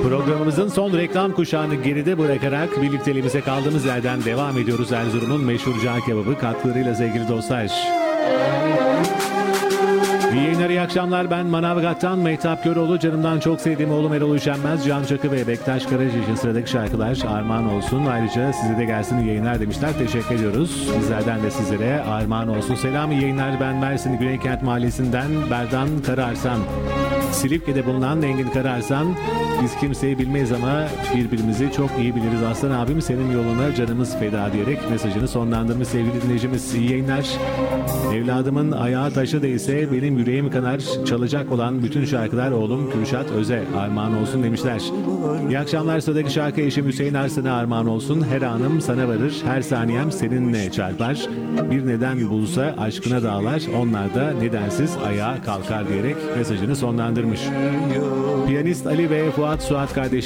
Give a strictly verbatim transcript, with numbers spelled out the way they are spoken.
Programımızın son reklam kuşağını geride bırakarak birlikteliğimize kaldığımız yerden devam ediyoruz. Erzurum'un meşhur cağ kebabı katkılarıyla sevgili dostlar. İyi yayınlar, iyi akşamlar. Ben Manavgat'tan Mehtap Köroğlu. Canımdan çok sevdiğim oğlum Erol Üşenmez, Can Çakı ve Bektaş Karaca için sıradaki şarkılar armağan olsun. Ayrıca size de gelsin iyi yayınlar demişler. Teşekkür ediyoruz. Bizlerden de sizlere armağan olsun. Selam, iyi yayınlar. Ben Mersin Güneykent Mahallesi'nden Berdan Karaarsan. Silifke'de bulunan Engin Karaarsan. Biz kimseyi bilmeyiz ama birbirimizi çok iyi biliriz. Aslan abim senin yoluna canımız feda diyerek mesajını sonlandırmış sevgili dinleyicimiz. İyi yayınlar. Evladımın ayağı taşı değse benim yüreğim kanar. Çalacak olan bütün şarkılar oğlum Kürşat Öz'e armağan olsun demişler. İyi akşamlar. Sıradaki şarkı eşim Hüseyin Arslan'a armağan olsun. Her anım sana varır. Her saniyem seninle çarpar. Bir neden bulsa aşkına dağlar. Onlar da nedensiz ayağa kalkar diyerek mesajını sonlandırmış. Piyanist Ali ve Fuat Suat kardeş